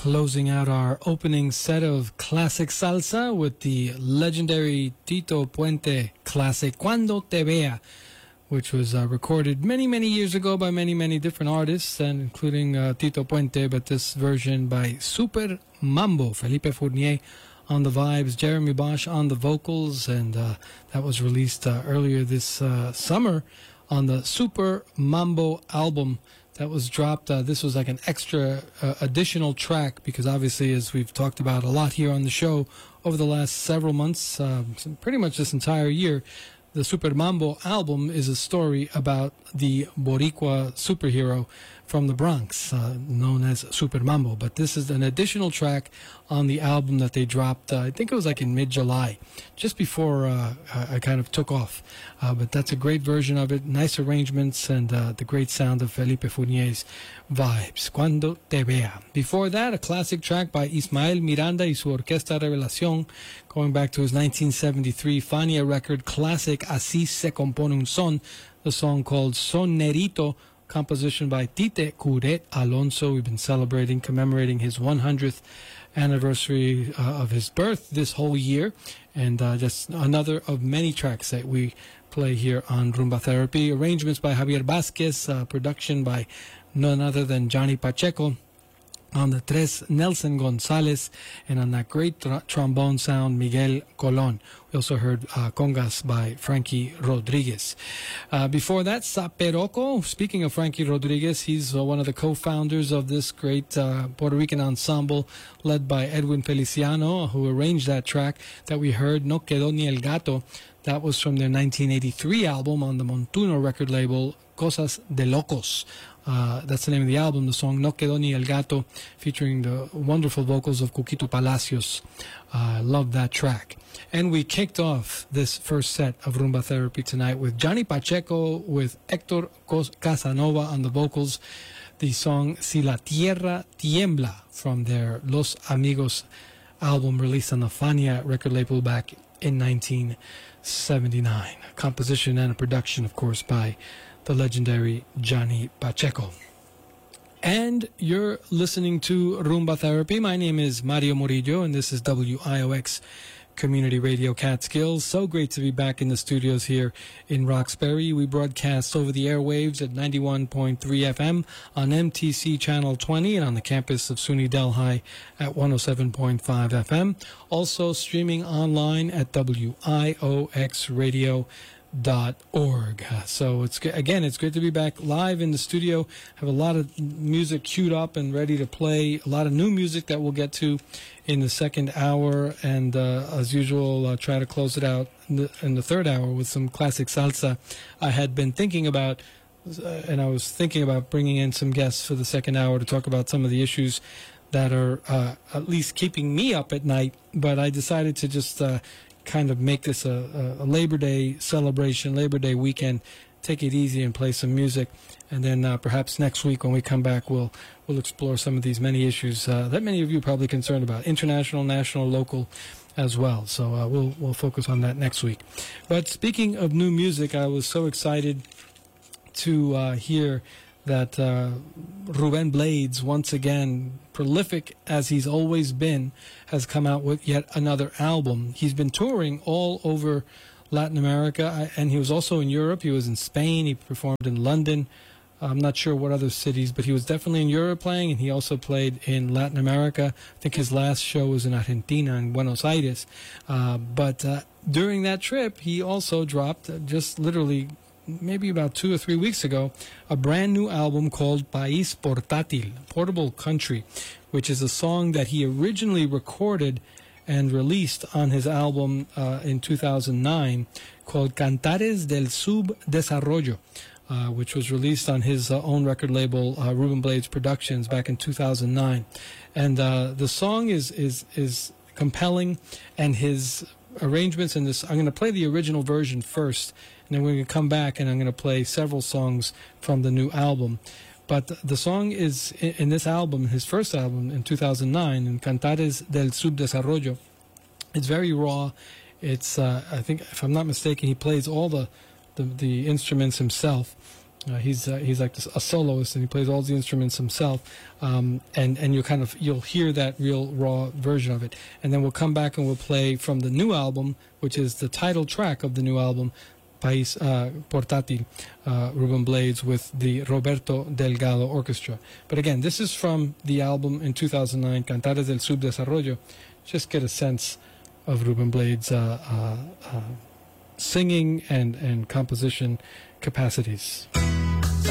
closing out our opening set of classic salsa with the legendary Tito Puente classic Cuando Te Vea, which was recorded many years ago by many different artists, and including Tito Puente, but this version by Super Mambo, Felipe Fournier on the vibes, Jeremy Bosch on the vocals, and that was released earlier this summer on the Super Mambo album that was dropped. This was like an extra additional track because obviously, as we've talked about a lot here on the show over the last several months, pretty much this entire year, the Super Mambo album is a story about the Boricua superhero from the Bronx, known as Super Mambo. But this is an additional track on the album that they dropped, I think it was like in mid-July, just before I kind of took off. But that's a great version of it, nice arrangements, and the great sound of Felipe Fournier's vibes. Cuando Te Vea. Before that, a classic track by Ismael Miranda y su Orquesta Revelación, going back to his 1973 Fania record classic Así se compone un son, the song called Sonerito, composition by Tite Curet Alonso. We've been celebrating, commemorating his 100th anniversary of his birth this whole year, and just another of many tracks that we play here on Rumba Therapy. Arrangements by Javier Vasquez, production by none other than Johnny Pacheco. On the tres, Nelson Gonzalez, and on that great trombone sound, Miguel Colon. We also heard congas by Frankie Rodriguez. Before that, Saperoco. Speaking of Frankie Rodriguez, he's one of the co-founders of this great Puerto Rican ensemble led by Edwin Feliciano, who arranged that track that we heard, No Quedó Ni El Gato. That was from their 1983 album on the Montuno record label, Cosas de Locos. That's the name of the album, the song No Quedó Ni El Gato, featuring the wonderful vocals of Cuquito Palacios. Love that track. And we kicked off this first set of Rumba Therapy tonight with Johnny Pacheco, with Hector Casanova on the vocals, the song Si la Tierra Tiembla from their Los Amigos album released on the Fania record label back in 1979. A composition and a production, of course, by the legendary Johnny Pacheco. And you're listening to Rumba Therapy. My name is Mario Murillo, and this is WIOX Community Radio Catskills. So great to be back in the studios here in Roxbury. We broadcast over the airwaves at 91.3 FM on MTC Channel 20 and on the campus of SUNY Delhi at 107.5 FM. Also streaming online at WIOXradio.org. So it's good to be back live in the studio. Have a lot of music queued up and ready to play, a lot of new music that we'll get to in the second hour, and as usual, try to close it out in the third hour with some classic salsa. I had been thinking about, and I was thinking about bringing in some guests for the second hour to talk about some of the issues that are at least keeping me up at night, but I decided to just kind of make this a Labor Day celebration, Labor Day weekend, take it easy and play some music, and then perhaps next week when we come back we'll explore some of these many issues that many of you are probably concerned about, international, national, local as well. So we'll focus on that next week. But speaking of new music, I was so excited to hear that Ruben Blades, once again, prolific as he's always been, has come out with yet another album. He's been touring all over Latin America, and he was also in Europe. He was in Spain. He performed in London. I'm not sure what other cities, but he was definitely in Europe playing, and he also played in Latin America. I think his last show was in Argentina, in Buenos Aires. But during that trip, he also dropped, just literally maybe about 2 or 3 weeks ago, a brand new album called País Portátil, Portable Country, which is a song that he originally recorded and released on his album in 2009 called Cantares del Subdesarrollo, which was released on his own record label, Ruben Blades Productions, back in 2009. And the song is compelling, and his arrangements in this, I'm going to play the original version first, and then we're going to come back and I'm going to play several songs from the new album. But the song is in this album, his first album in 2009, in Cantares del Subdesarrollo. It's very raw. It's, I think, if I'm not mistaken, he plays all the instruments himself. He's like a soloist, and he plays all the instruments himself. And you'll hear that real raw version of it. And then we'll come back and we'll play from the new album, which is the title track of the new album, País Portátil, Ruben Blades with the Roberto Delgado Orchestra. But again, this is from the album in 2009, Cantares del Subdesarrollo. Just get a sense of Ruben Blades' singing and composition capacities.